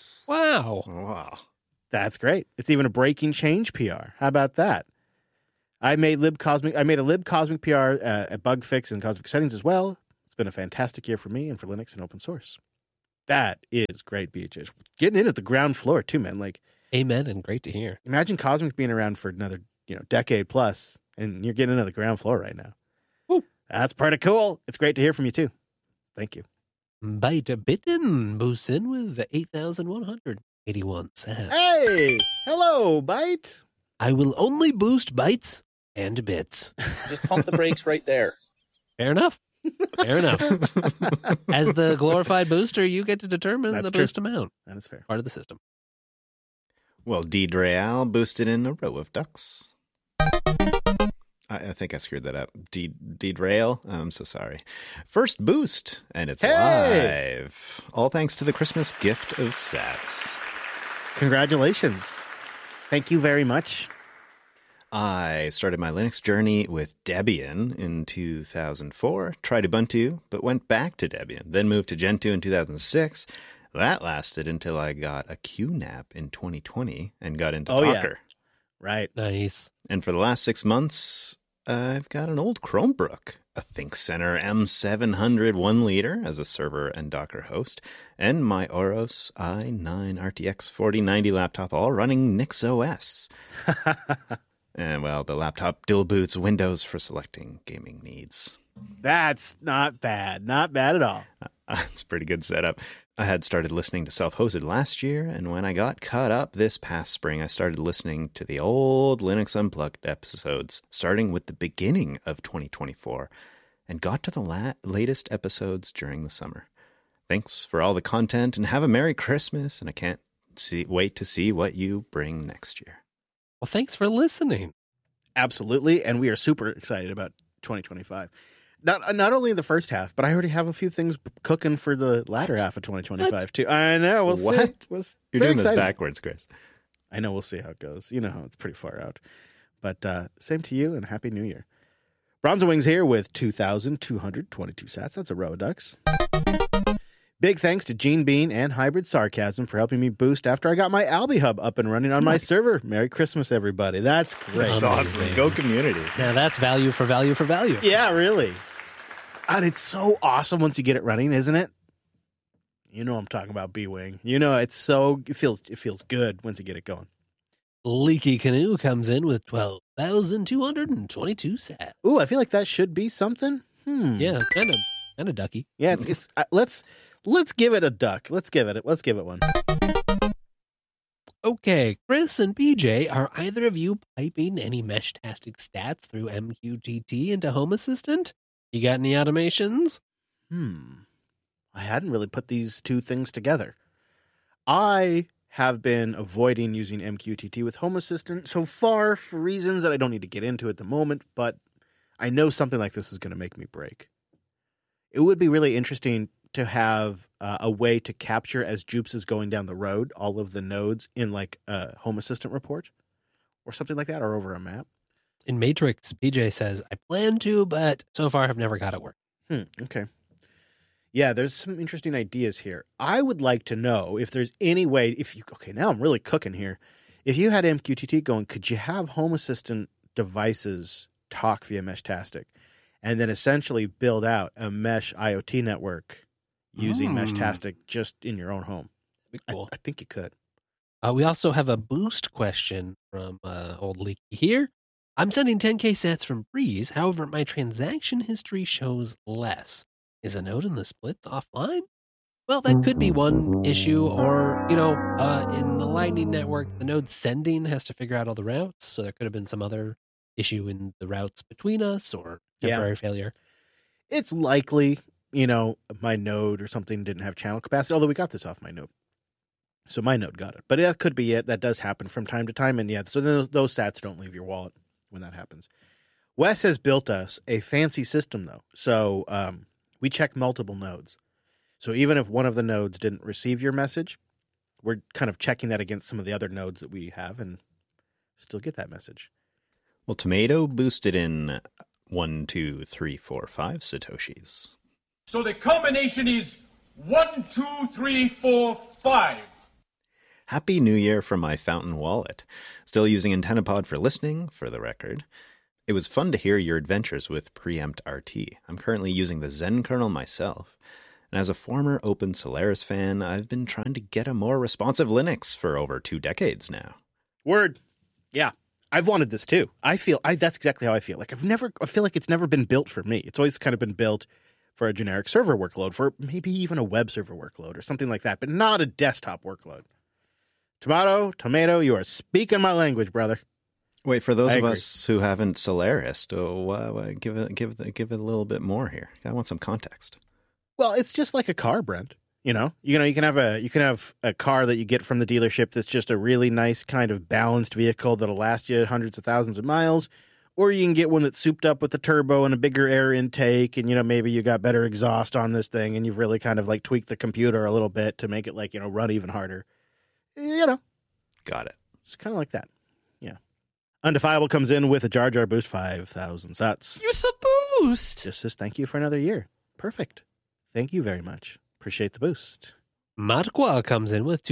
Wow. Wow. That's great. It's even a breaking change PR. How about that? I made a libcosmic PR at bug fix and cosmic settings as well. It's been a fantastic year for me and for Linux and open source. That is great, BHH. Getting in at the ground floor too, man. Like, amen, and great to hear. imagine Cosmic being around for another decade plus, and you're getting into the ground floor right now. Woo. That's pretty cool. It's great to hear from you too. Thank you. Byte Bitten boosts in with 8,181 sats. Hey, hello, Byte. I will only boost bytes and bits. Just pump the brakes right there. Fair enough. Fair enough. As the glorified booster, you get to determine That's the true. boost amount. That is fair. Part of the system. Well, Real boosted in a row of ducks. I think I screwed that up. Rail. I'm so sorry. First boost, and it's Hey! live. All thanks to the Christmas gift of sats. Congratulations. Thank you very much. I started my Linux journey with Debian in 2004, tried Ubuntu, but went back to Debian, then moved to Gentoo in 2006. That lasted until I got a QNAP in 2020 and got into Docker. Right. Nice. And for the last 6 months, I've got an old Chromebook, a ThinkCentre M700 1 liter as a server and Docker host, and my Oros i9 RTX 4090 laptop, all running NixOS. And, well, the laptop dual boots Windows for selecting gaming needs. That's not bad. Not bad at all. It's a pretty good setup. I had started listening to self-hosted last year, and when I got caught up this past spring, I started listening to the old Linux Unplugged episodes, starting with the beginning of 2024, and got to the latest episodes during the summer. Thanks for all the content, and have a Merry Christmas, and I can't wait to see what you bring next year. Well, thanks for listening. Absolutely. And we are super excited about 2025. Not only the first half, but I already have a few things cooking for the latter half of 2025 too. I know. We'll see. You're doing this backwards, Chris. I know. We'll see how it goes. You know how it's pretty far out. But same to you, and Happy New Year. Bronze Wings here with 2,222 sats. That's a row of ducks. Big thanks to Gene Bean and Hybrid Sarcasm for helping me boost after I got my Albi Hub up and running on my server. Merry Christmas, everybody. That's great. That's awesome. Go community. Now that's value for value for value. Yeah, really. And it's so awesome once you get it running, isn't it? You know I'm talking about B-Wing. You know, it feels good once you get it going. Leaky Canoe comes in with 12,222 sats. Ooh, I feel like that should be something. Yeah, kind of ducky. Yeah, it's let's give it a duck. Let's give it one. Okay, Chris and PJ, are either of you piping any Meshtastic stats through MQTT into Home Assistant? You got any automations? I hadn't really put these two things together. I have been avoiding using MQTT with Home Assistant so far for reasons that I don't need to get into at the moment, but I know something like this is going to make me break. It would be really interesting to have a way to capture, as Jupes is going down the road, all of the nodes in like a Home Assistant report or something like that, or over a map. In Matrix, PJ says, I plan to, but so far I've never got it work. Okay. Yeah, there's some interesting ideas here. I would like to know if there's any way, okay, now I'm really cooking here. If you had MQTT going, could you have Home Assistant devices talk via Meshtastic and then essentially build out a mesh IoT network using Meshtastic just in your own home? Cool. I think you could. We also have a boost question from Old Leaky here. I'm sending 10K sats from Breeze. However, my transaction history shows less. Is a node in the splits offline? Well, that could be one issue. Or, in the Lightning Network, the node sending has to figure out all the routes. So there could have been some other issue in the routes between us or temporary failure. It's likely, my node or something didn't have channel capacity, although we got this off my node. So my node got it. But that could be it. That does happen from time to time. And so then those sats don't leave your wallet when that happens. Wes has built us a fancy system, though. So we check multiple nodes. So even if one of the nodes didn't receive your message, we're kind of checking that against some of the other nodes that we have and still get that message. Well, Tomato boosted in 1, 2, 3, 4, 5 Satoshis. So the combination is 1, 2, 3, 4, 5. Happy New Year from my Fountain wallet. Still using AntennaPod for listening, for the record. It was fun to hear your adventures with Preempt RT. I'm currently using the Zen kernel myself. And as a former Open Solaris fan, I've been trying to get a more responsive Linux for over 2 decades now. Word. Yeah. I've wanted this too. That's exactly how I feel. Like I feel like it's never been built for me. It's always kind of been built for a generic server workload, for maybe even a web server workload or something like that, but not a desktop workload. Tomato, you are speaking my language, brother. Wait, for those of us who haven't Solaris, give it a little bit more here. I want some context. Well, it's just like a car, Brent. You can have a car that you get from the dealership that's just a really nice kind of balanced vehicle that'll last you hundreds of thousands of miles, or you can get one that's souped up with a turbo and a bigger air intake, and maybe you got better exhaust on this thing, and you've really kind of like tweaked the computer a little bit to make it like run even harder. Got it. It's kind of like that. Yeah. Undefiable comes in with a Jar Jar boost, 5,000 sats. Use a boost. Just says thank you for another year. Perfect. Thank you very much. Appreciate the boost. Matqua comes in with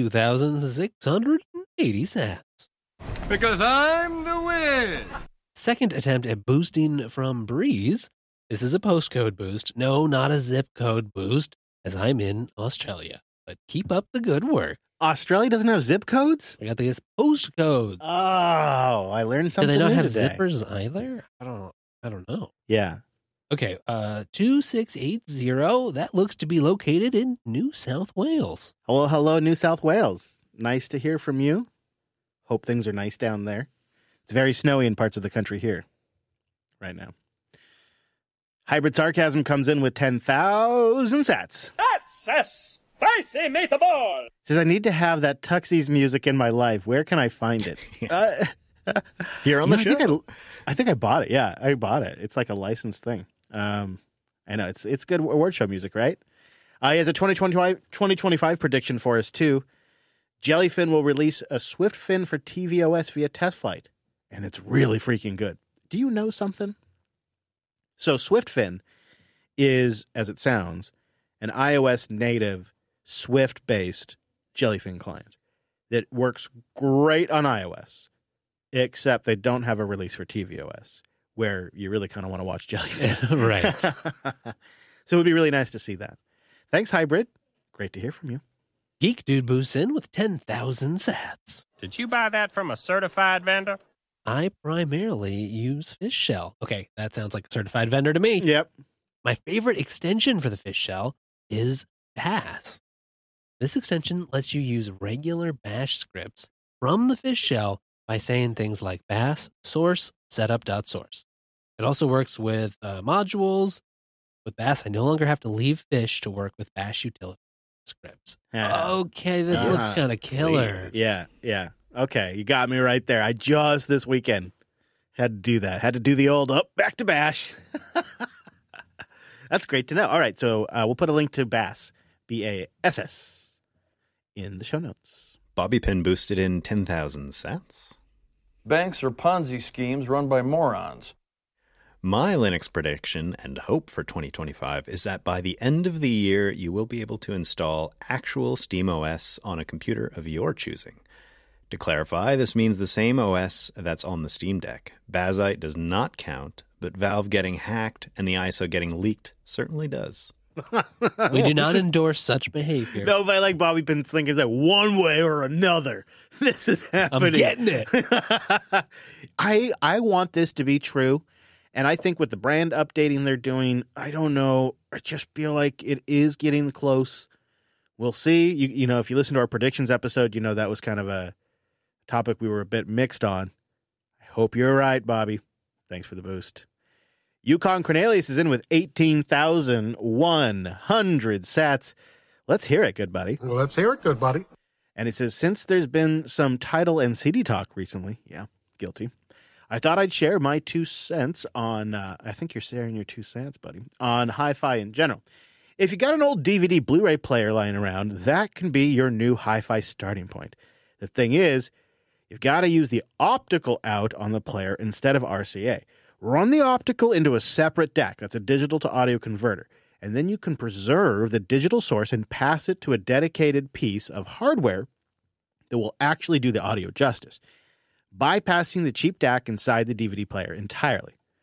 2,680 sats. Because I'm the Wiz. Second attempt at boosting from Breeze. This is a postcode boost. No, not a zip code boost, as I'm in Australia. But keep up the good work. Australia doesn't have zip codes? I got these postcodes. Oh, I learned something Do they not new have today. Zippers either? I don't know. Yeah. Okay, 2680. That looks to be located in New South Wales. Well, hello, New South Wales. Nice to hear from you. Hope things are nice down there. It's very snowy in parts of the country here right now. Hybrid Sarcasm comes in with 10,000 sats. That's a spicy meatball. Says, I need to have that Tuxies music in my life. Where can I find it? Here on the show. I think I bought it. Yeah, I bought it. It's like a licensed thing. I know it's good award show music, right? He has a 2025 prediction for us too. Jellyfin will release a SwiftFin for tvOS via test flight, and it's really freaking good. Do you know something? So SwiftFin is, as it sounds, an iOS native Swift-based Jellyfin client that works great on iOS, except they don't have a release for tvOS, where you really kind of want to watch Jellyfin. Right. So it would be really nice to see that. Thanks, Hybrid. Great to hear from you. Geek Dude boosts in with 10,000 sats. Did you buy that from a certified vendor? I primarily use Fish Shell. Okay, that sounds like a certified vendor to me. Yep. My favorite extension for the Fish Shell is Bash. This extension lets you use regular Bash scripts from the Fish Shell by saying things like bash source setup.source. It also works with modules. With Bash, I no longer have to leave Fish to work with Bash utility scripts. Okay, this looks kind of killer. Yeah. Okay, you got me right there. I just this weekend had to do that. Had to do the old back to Bash. That's great to know. All right, so we'll put a link to Bass, BASS, in the show notes. Bobby Pin boosted in 10,000 sats. Banks are Ponzi schemes run by morons. My Linux prediction and hope for 2025 is that by the end of the year, you will be able to install actual SteamOS on a computer of your choosing. To clarify, this means the same OS that's on the Steam Deck. Bazite does not count, but Valve getting hacked and the ISO getting leaked certainly does. We do not endorse such behavior. No, but I like Bobby Pin's thinking that one way or another, this is happening. I'm getting it. I want this to be true. And I think with the brand updating they're doing, I don't know. I just feel like it is getting close. We'll see. You know, if you listen to our predictions episode, you know that was kind of a topic we were a bit mixed on. I hope you're right, Bobby. Thanks for the boost. Yukon Cornelius is in with 18,100 sats. Let's hear it, good buddy. Well, let's hear it, good buddy. And it says, since there's been some title and CD talk recently, yeah, guilty, I thought I'd share my 2 cents on, I think you're sharing your 2 cents, buddy, on hi-fi in general. If you got an old DVD Blu-ray player lying around, that can be your new hi-fi starting point. The thing is, you've got to use the optical out on the player instead of RCA. Run the optical into a separate DAC, that's a digital to audio converter, and then you can preserve the digital source and pass it to a dedicated piece of hardware that will actually do the audio justice, bypassing the cheap DAC inside the DVD player entirely.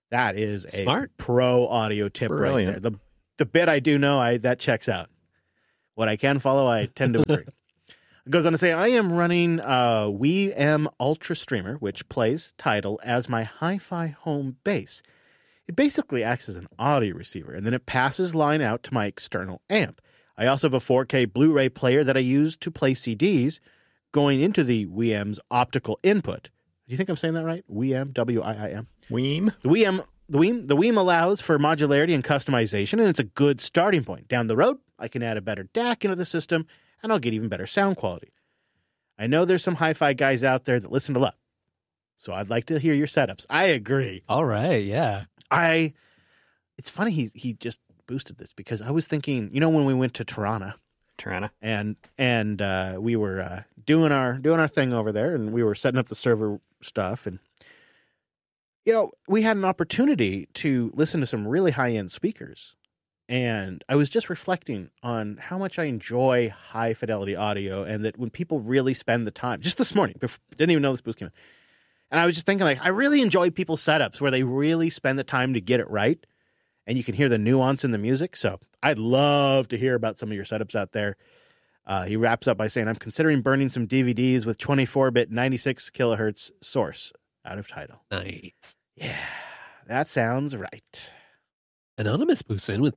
That is Smart. a pro audio tip Brilliant. right there. The bit I do know, that checks out. What I can follow, I tend to agree. It goes on to say, I am running WeM Ultra Streamer, which plays Tidal as my hi-fi home base. It basically acts as an audio receiver, and then it passes line out to my external amp. I also have a 4K Blu-ray player that I use to play CDs going into the WeM's optical input. Do you think I'm saying that right? WeM, W-I-I-M. Weem. The WeM allows for modularity and customization, and it's a good starting point. Down the road, I can add a better DAC into the system, and I'll get even better sound quality. I know there's some hi-fi guys out there that listen to love, so I'd like to hear your setups. I agree. All right, yeah. It's funny he just boosted this because I was thinking, when we went to Toronto and we were doing our thing over there, and we were setting up the server stuff, and we had an opportunity to listen to some really high-end speakers. And I was just reflecting on how much I enjoy high-fidelity audio, and that when people really spend the time, just this morning, didn't even know this boost came in, and I was just thinking, I really enjoy people's setups where they really spend the time to get it right, and you can hear the nuance in the music. So I'd love to hear about some of your setups out there. He wraps up by saying, I'm considering burning some DVDs with 24-bit 96 kilohertz source out of Tidal. Nice. Yeah, that sounds right. Anonymous boosts in with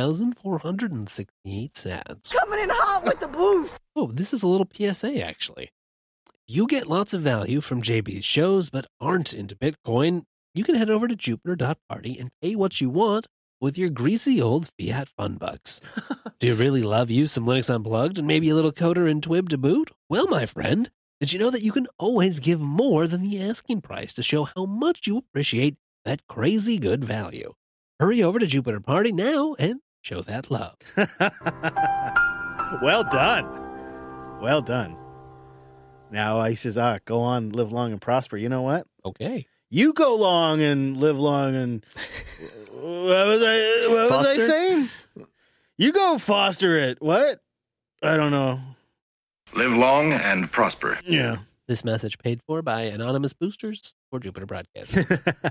2,468 sats. Coming in hot with the boost. Oh, this is a little PSA, actually. You get lots of value from JB's shows, but aren't into Bitcoin. You can head over to Jupiter.party and pay what you want with your greasy old fiat fun bucks. Do you really love you some Linux Unplugged and maybe a little Coder and Twib to boot? Well, my friend, did you know that you can always give more than the asking price to show how much you appreciate that crazy good value? Hurry over to Jupiter Party now and show that love. Well done. Well done. Now he says, go on, live long and prosper. You know what? Okay. You go long and live long and what was I saying? You go foster it. What? I don't know. Live long and prosper. Yeah. This message paid for by Anonymous Boosters for Jupiter Broadcast.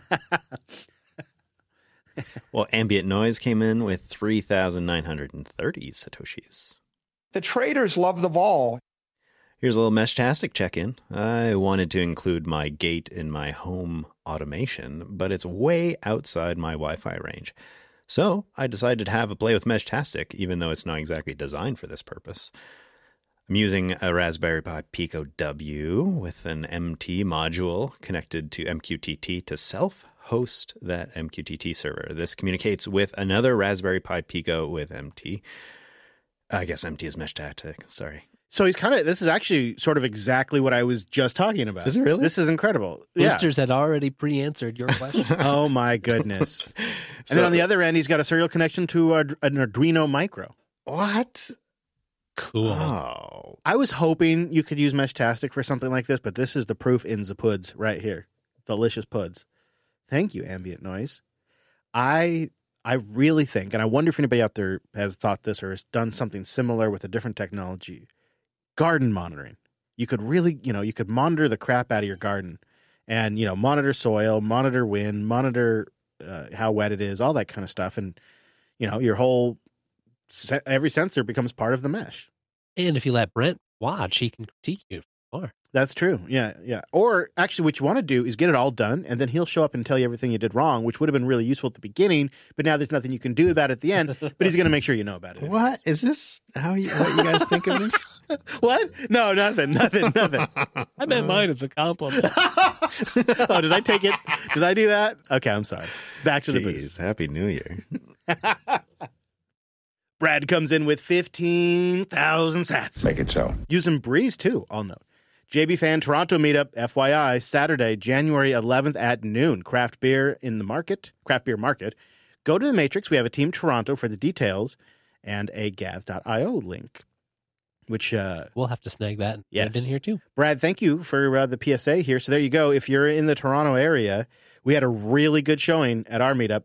Well, ambient noise came in with 3,930 Satoshis. The traders love the vol. Here's a little Meshtastic check-in. I wanted to include my gate in my home automation, but it's way outside my Wi-Fi range. So I decided to have a play with Meshtastic, even though it's not exactly designed for this purpose. I'm using a Raspberry Pi Pico W with an MT module connected to MQTT to self-host that MQTT server. This communicates with another Raspberry Pi Pico with MT. I guess MT is Meshtastic. Sorry. So this is actually sort of exactly what I was just talking about. Is it really? This is incredible. Boosters had already pre-answered your question. Oh my goodness. And then on the other end, he's got a serial connection to an Arduino Micro. What? Cool. Oh. I was hoping you could use Meshtastic for something like this, but this is the proof in the puds right here. Delicious puds. Thank you, Ambient Noise. I really think, and I wonder if anybody out there has thought this or has done something similar with a different technology, garden monitoring. You could really, you could monitor the crap out of your garden and, monitor soil, monitor wind, monitor how wet it is, all that kind of stuff. And, your whole, every sensor becomes part of the mesh. And if you let Brent watch, he can critique you from afar. That's true. Yeah. Or actually what you want to do is get it all done, and then he'll show up and tell you everything you did wrong, which would have been really useful at the beginning, but now there's nothing you can do about it at the end, but he's going to make sure you know about it. Anyways. What? Is this what you guys think of me? What? No, nothing. I meant mine as a compliment. Oh, did I take it? Did I do that? Okay, I'm sorry. Back to the boost. Happy New Year. Brad comes in with 15,000 sats. Make it so. Using Breeze, too, I'll note. JB Fan Toronto meetup, FYI, Saturday, January 11th at noon. Craft beer market. Go to the Matrix. We have a Team Toronto for the details and a gath.io link, which... we'll have to snag that and yes. put it in here, too. Brad, thank you for the PSA here. So there you go. If you're in the Toronto area, we had a really good showing at our meetup.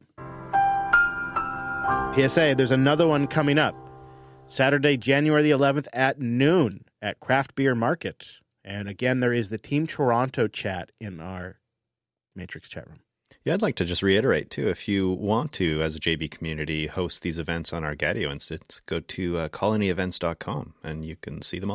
PSA, there's another one coming up. Saturday, January the 11th at noon at Craft Beer Market. And again, there is the Team Toronto chat in our Matrix chat room. Yeah, I'd like to just reiterate, too, if you want to, as a JB community, host these events on our Gadio instance, go to colonyevents.com and you can see them all.